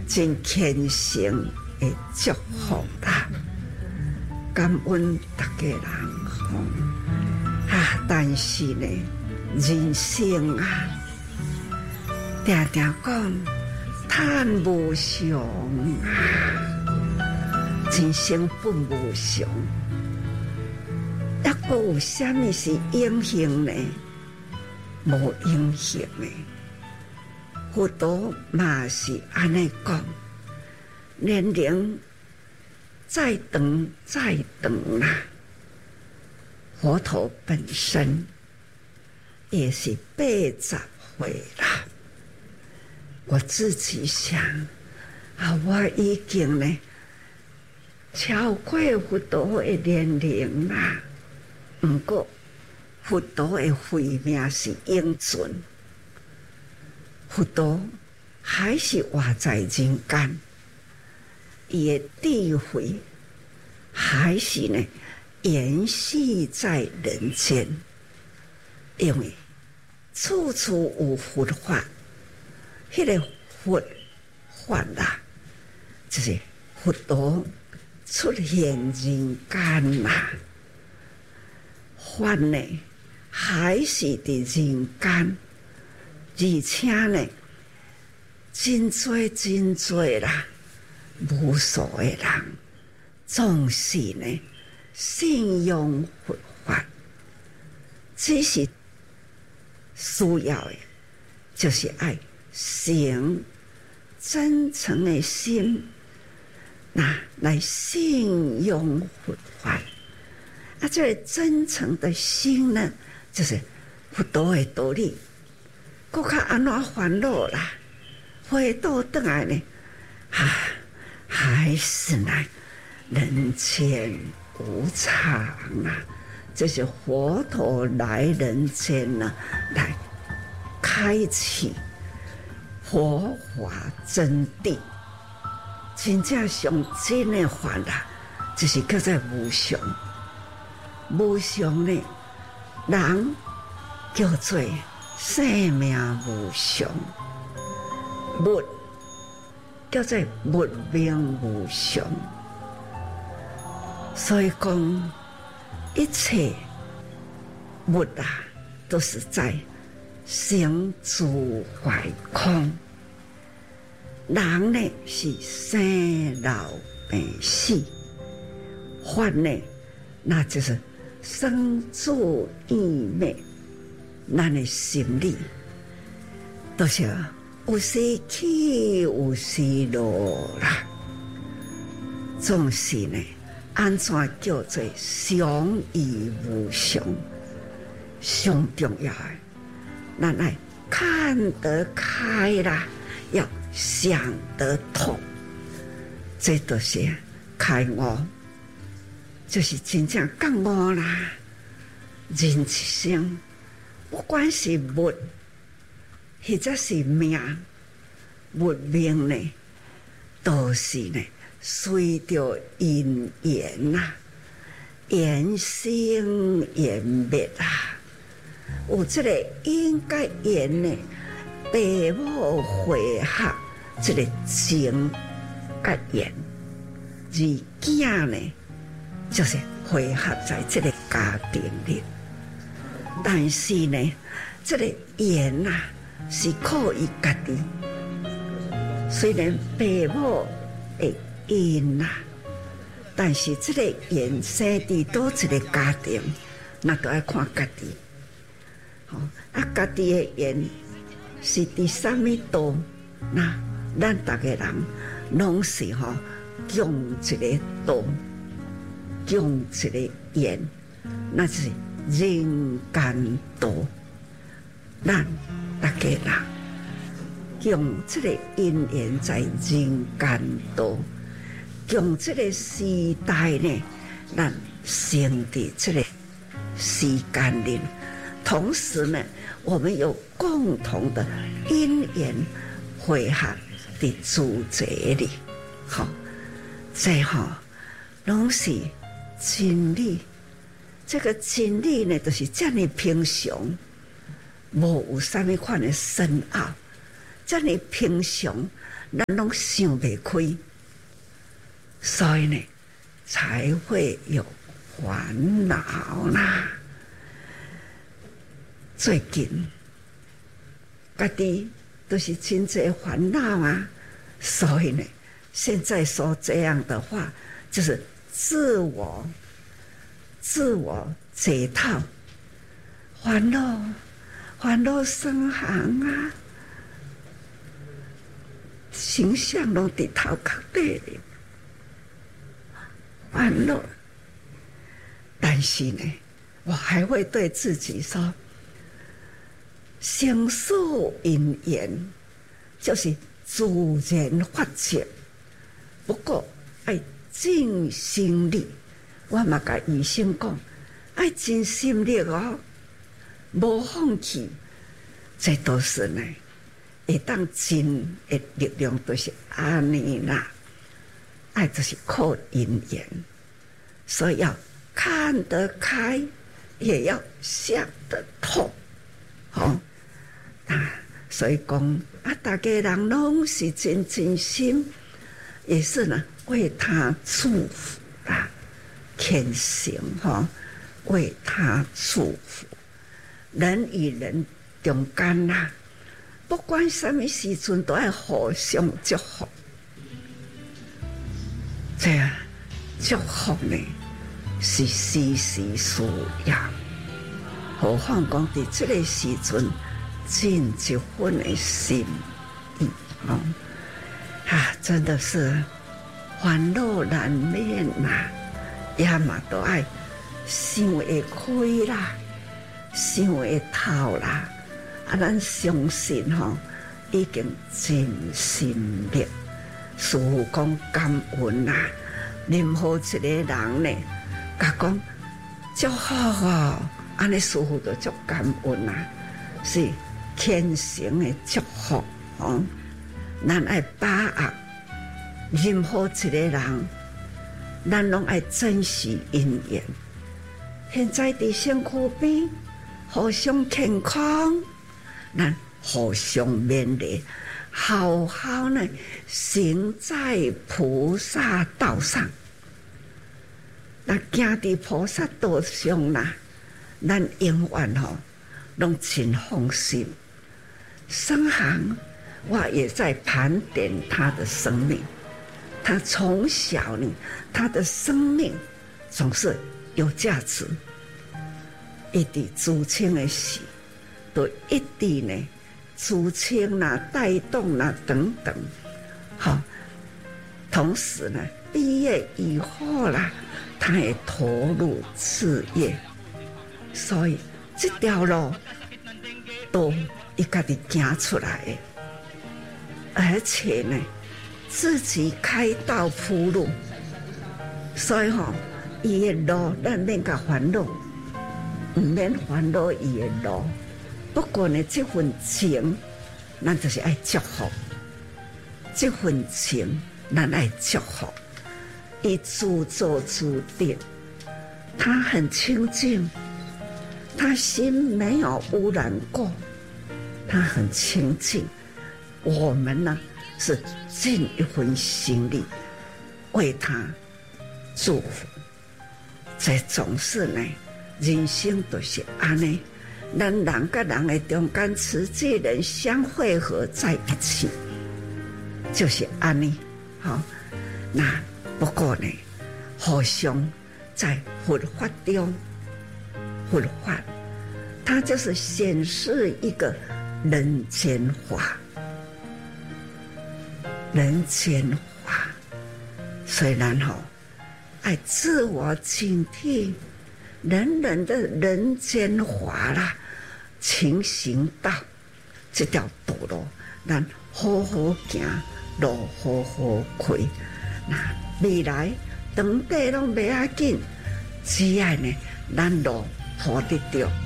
真虔诚的祝福啦，感恩大家人但是呢，人生啊，常常讲叹无常啊，人生本无常，抑阁有啥物是永恒呢？无永恒的。佛陀嘛是安尼讲，年龄再长再长啦，佛陀本身也是80岁啦。我自己想我已经呢超过佛陀的年龄啦，不过佛陀的慧命是永存。佛陀还是活在人间，伊的智慧还是呢延续在人间，因为处处有佛法，迄个佛法啦，就是佛陀出现人间啦，法呢还是伫人间。而且呢，真多啦，无数的人总是呢信仰佛法，只是需要的，就是爱行真诚的心，来信仰佛法。这个真诚的心呢，就是佛陀的道理。搁较安怎烦恼啦？回到倒来呢？还是呢？人间无常啊！这是佛陀来人间呢，来开启佛法真谛。真正上真的法啦，就是叫做无常。无常呢，人叫做生命无常，物叫做物命无常，所以讲一切物啊，都是在生住坏空。人呢是生老病死，法呢那就是生住异灭。咱的心理都是有时起有时落啦，总是呢，安怎叫做常与无常？上重要的，咱来看得开啦，要想得通，这都是开悟，就是真正觉悟啦。人一生。不管是物，或者是命，物命呢，都是呢随着因缘呐，缘生缘灭啊。有这个因甲缘呢，父母会合这个情甲缘，而囝呢，就是会合在这个家庭里。但是呢，这个缘啊是靠伊家己。虽然父母的因啊，但是这个缘生伫倒一个家庭，那都要看家己。家己的缘是伫什么道？那咱大家人拢是共一个道，共一个缘，那就是人间道。咱大家人用这个因缘在人间道，用这个时代呢，咱生的这个时间里，同时呢，我们有共同的因缘汇合的主题里，这拢是真理。这个真理呢，就是这么平常，无有什么款的深奥，这么平常， 咱拢想不开，所以呢，才会有烦恼啦。最近，家己都是真侪烦恼啊，所以呢，现在说这样的话，就是自我解套，烦恼生行啊，形象拢伫头壳底里，烦恼。但是呢，我还会对自己说，成事因缘就是自然发展，不过爱尽心力。我嘛甲医生讲，爱尽心力哦，无放弃，这都是呢，会当尽的力量，都是安尼啦。爱就是靠因缘，所以要看得开，也要想得通，哦，所以讲啊，大家人拢是真心，也是呢为他祝福啦。虔诚哈，为他祝福，人与人中间啦，不管什么时阵都要互相祝福。这样祝福呢是时时需要，何况讲伫这个时阵尽一份的心意哦，真的是烦恼难免呐。也嘛都爱想会开啦，想会透啦。咱相信吼，已经尽心力。师父讲感恩啦，任何一个人呢，甲讲足好哦，安尼师父就足感恩啦，是虔诚的祝福哦。咱爱把握任何一个人。咱拢爱珍惜因缘，现在伫身躯边，互相健康，咱互相勉励，好好呢行在菩萨道上。那行伫菩萨道上啦，咱永远吼拢真放心。生行，我也在盘点他的生命。他从小呢，他的生命总是有价值，一直知青的事，都一直呢知青啦、带动啦等等，好，同时呢，毕业以后啦，他也投入事业，所以这条路都伊家己行出来的，而且呢。自己开道铺路，所以吼，伊的路咱免甲烦恼，唔免烦恼伊的路。不过呢，这份情，咱就是爱祝福。这份情，咱爱祝福。伊自作自定，他很清净，他心没有污染过，他很清净。我们呢？是尽一份心力为他祝福，这总是呢，人生都是安尼，咱人跟人的中间，慈济人相汇合在一起，就是安尼。好，那不过呢，互相在佛法中，佛法它就是显示一个人间法。人间法，虽然吼爱自我警惕，人人的人间法啦，情行道这条道路，咱好好行，路好好开。那未来长短拢袂要紧，只要呢，咱路铺得着。